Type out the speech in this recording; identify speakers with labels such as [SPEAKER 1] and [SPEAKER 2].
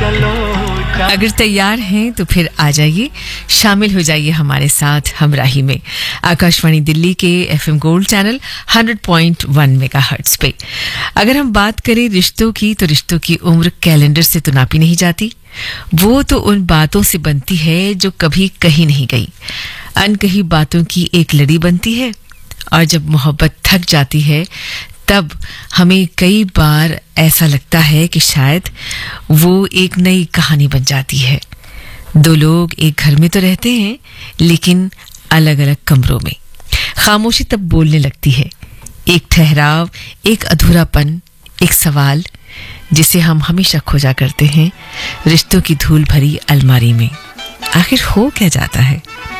[SPEAKER 1] अगर तैयार हैं तो फिर आ जाइए, शामिल हो जाइए हमारे साथ हमराही में आकाशवाणी दिल्ली के एफएम गोल्ड चैनल 100.1 मेगाहर्ट्ज पे। अगर हम बात करें रिश्तों की, तो रिश्तों की उम्र कैलेंडर से तो नापी नहीं जाती। वो तो उन बातों से बनती है जो कभी कही नहीं गई। अनकही बातों की एक लड़ी बनती है, और जब मोहब्बत थक जाती है तब हमें कई बार ऐसा लगता है कि शायद वो एक नई कहानी बन जाती है। दो लोग एक घर में तो रहते हैं, लेकिन अलग अलग कमरों में। खामोशी तब बोलने लगती है, एक ठहराव, एक अधूरापन, एक सवाल जिसे हम हमेशा खोजा करते हैं रिश्तों की धूल भरी अलमारी में। आखिर हो क्या जाता है?